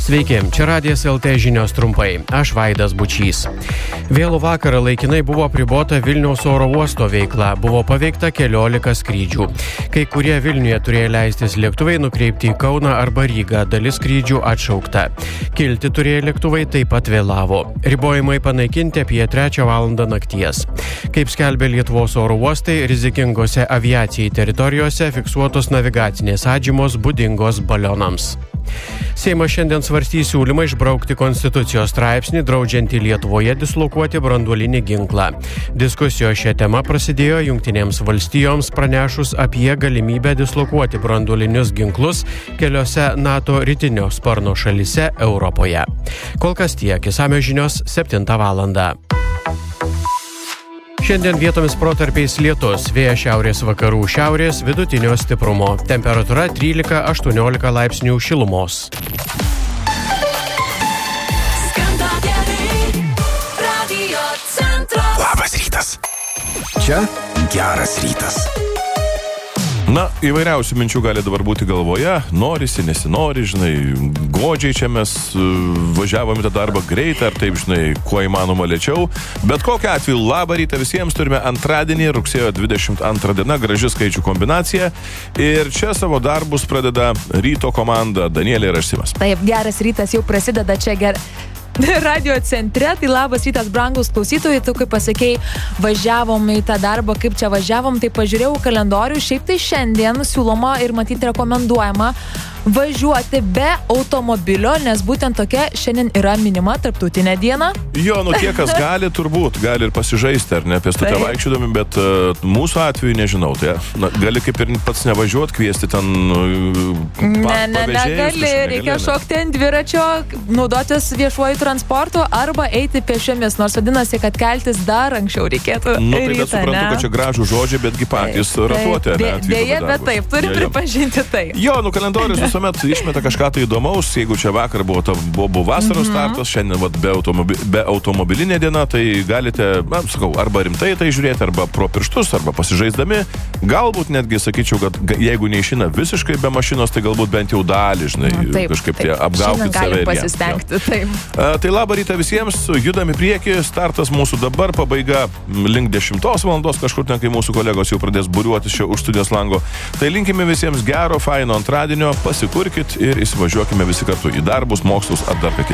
Sveiki, čia Radijas LT žinios trumpai. Aš Vaidas Bučys. Vėlų vakarą laikinai buvo apribota Vilniaus oro uosto veikla, buvo paveikta 14 skrydžių. Kai kurie Vilniuje turėjo leistis lėktuvai nukreipti į Kauną arba Rygą, dalis skrydžių atšaukta. Kilti turėjo lėktuvai taip pat vėlavo. Ribojimai panaikinti apie 3 valandą nakties. Kaip skelbė Lietuvos oro uostai, rizikingose aviacijai teritorijose fiksuotos navigacinės atžymos būdingos balionams. Seimas šiandien svarstys siūlymą išbraukti Konstitucijos straipsnį, draudžiantį Lietuvoje dislokuoti branduolinį ginklą. Diskusijos šią temą prasidėjo Jungtinėms valstijoms pranešus apie galimybę dislokuoti branduolinius ginklus keliose NATO rytinio sparno šalyse Europoje. Kol kas tiek, išsamios žinios 7 valandą. Šiandien vietomis protarpiais lietus, vėjas šiaurės vakarų šiaurės vidutinio stiprumo. Temperatūra 13-18 laipsnių šilumos. Labas rytas. Čia geras rytas. Na, įvairiausių minčių gali dabar būti galvoje, norisi, nesinori, žinai, godžiai čia mes važiavom į tą darbą greitai, ar taip, žinai, kuo įmanoma lėčiau, bet kokiu atveju labą rytą visiems, turime antradienį, rugsėjo 22 diena, graži skaičių kombinacija ir čia savo darbus pradeda ryto komanda Danielė ir Simas. Taip, geras rytas jau prasideda čia Radio centre, tai labas rytas, brangus klausytojai, tu kaip pasakei, važiavom į tą darbą, kaip čia važiavom, tai pažiūrėjau kalendorių, šiaip tai šiandien siūloma ir matyti rekomenduojama važiuoti be automobilio, nes būtent tokia šiandien yra minima tarptautinė diena. Jo, nu tie, kas gali, turbūt, gali ir pasižaisti, ar ne, pėstute vaikščiodami, bet mūsų atveju nežinau, tai gali kaip ir pats nevažiuoti, kviesti ten negali, reikia šokti ant dviračio, naudotis viešuoju transportu arba eiti pėsčiomis, nors vadinasi, kad keltis dar anksčiau reikėtų. Nu, tai bet suprantu, kad čia gražų žodžiai, betgi patys ratuoti. Dėja, bet taip, turim pripažinti tai. Jo, nu kalendorius visuomet išmeta kažką tai įdomaus, jeigu čia vakar buvo vasaros startas, šiandien be automobilinė diena, tai galite, sakau, arba rimtai tai žiūrėti, arba pro pirštus, arba pasižaisdami. Galbūt netgi sakyčiau, kad jeigu neišina visiškai be mašinos, tai galbūt bent jau dalį, žinai, kažkaip tai apgaukit save. Pasistengti, taip. Tai labą rytą visiems, judam į priekį, startas mūsų dabar, pabaiga link 10 valandos, kažkur ten, kai mūsų kolegos jau pradės būriuotis čia už studijos lango. Tai linkime visiems gero, faino antradienio, pasikurkit ir įsivažiuokime visi kartu į darbus, mokslus ar dar ką kitą.